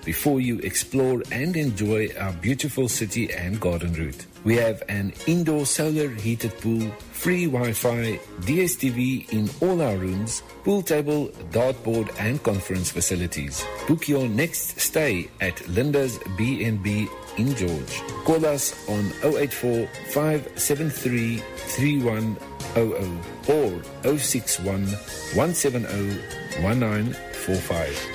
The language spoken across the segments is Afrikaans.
before you explore and enjoy our beautiful city and garden route. We have an indoor solar heated pool, free Wi-Fi, DSTV in all our rooms, pool table, dartboard and conference facilities. Book your next stay at Linda's B&B in George. Call us on 084 573 3100 or 061 170 1945.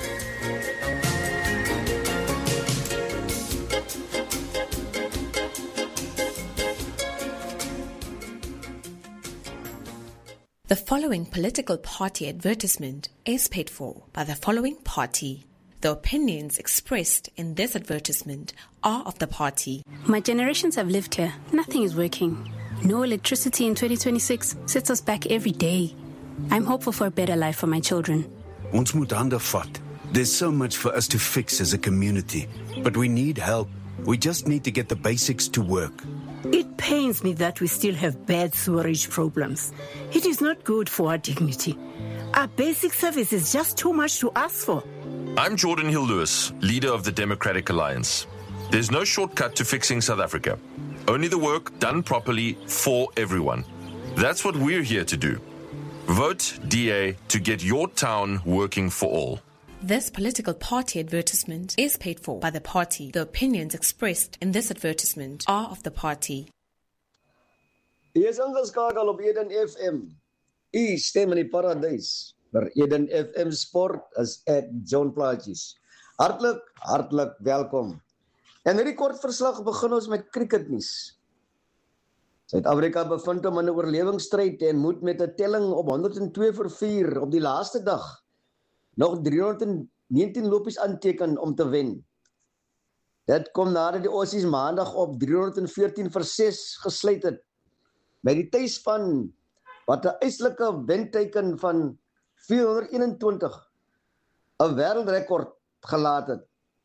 The following political party advertisement is paid for by the following party. The opinions expressed in this advertisement are of the party. My generations have lived here. Nothing is working. No electricity in 2026 sets us back every day. I'm hopeful for a better life for my children. Ons moet hande vat. There's so much for us to fix as a community, but we need help. We just need to get the basics to work. It pains me that we still have bad sewerage problems. It is not good for our dignity. Our basic service is just too much to ask for. I'm Jordan Hill-Lewis, leader of the Democratic Alliance. There's no shortcut to fixing South Africa. Only the work done properly for everyone. That's what we're here to do. Vote DA to get your town working for all. This political party advertisement is paid for by the party. The opinions expressed in this advertisement are of the party. Jy is ingeskakel op Eden FM. U stem in die paradys. Vir Eden FM Sport is ek John Plaatjes. Hartlik welkom. En hierdie kort verslag begin ons met cricketnuus. Suid-Afrika bevind hom in 'n oorlewingsstryd en moet met 'n telling op 102-4 op die laaste dag nog 319 lopies aanteken om te wen. Dit kom nadat die Aussies maandag op 314-6 gesluit het, met die tuisspan wat 'n uitslike wenteken van 421, 'n wêreldrekord gelaat het.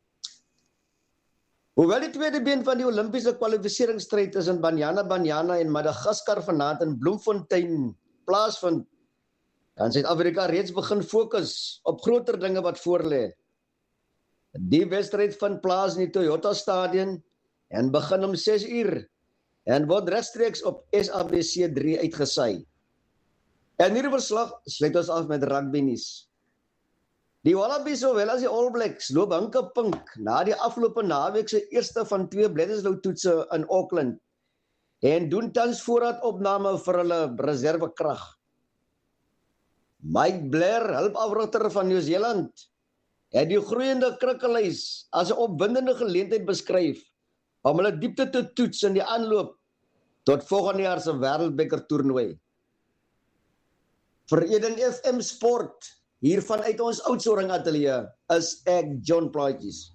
Hoewel die tweede been van die Olimpiese kwalifikasieringsstryd tussen Banyana en Madagaskar vanaand in Bloemfontein plaasvind, kan Suid-Afrika reeds begin fokus op groter dinge wat voorlê. Die wedstryd vind plaas in die Toyota Stadion en begin om 6 uur en word regstreeks op SABC 3 uitgesaai. En hierdie verslag sluit ons af met rugby nuus. Die Wallabies sowel as die All Blacks loop hinkepink na die afgelope naweek se eerste van 2 Bledisloe-toetse in Auckland en doen tans voorraadopname vir hulle reservekrag. Mike Blair, hulpafrigter van Nieu-Seeland, het die groeiende krikkelhuis as 'n opwindende geleentheid beskryf om hulle diepte te toets in die aanloop tot volgende jaar se wêreldbeker toernooi. Vir Eden FM Sport, hier vanuit ons Oudtshoorn ateljee, is ek John Plaatjes.